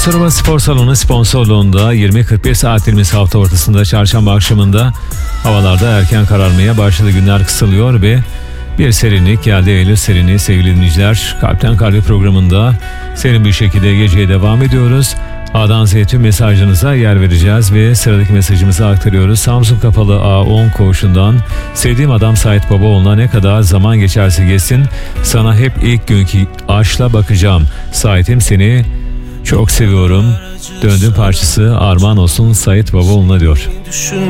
Kasırma Spor Salonu sponsorluğunda 20.41 saat dilimiz hafta ortasında çarşamba akşamında havalarda erken kararmaya başladı. Günler kısalıyor ve bir serinlik geldi. Eylül serinliği sevgili dinleyiciler. Kalpten Kalbe programında serin bir şekilde geceye devam ediyoruz. A'dan Z'ye tüm mesajlarınıza yer vereceğiz ve sıradaki mesajımızı aktarıyoruz. Samsun Kapalı A10 koğuşundan sevdiğim adam Sait Babaoğlu'na ne kadar zaman geçerse geçsin sana hep ilk günkü aşkla bakacağım. Sait'im seni çok seviyorum. Döndüğüm parçası armağan olsun Sait Babaoğlu'na diyor.